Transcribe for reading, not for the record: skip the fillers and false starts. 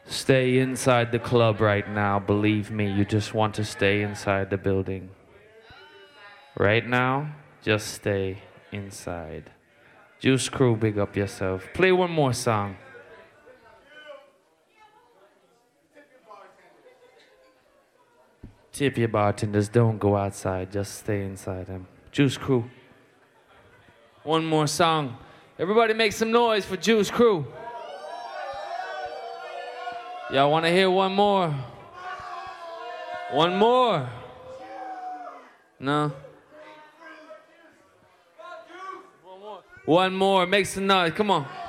Stay inside the club right now. Believe me, you just want to stay inside the building. Right now, just stay inside. Juice Crew, big up yourself. Play one more song. Tip your bartenders, don't go outside, just stay inside them. Juice Crew. One more song. Everybody make some noise for Juice Crew. Y'all want to hear one more? One more? No? One more. Make some noise. Come on.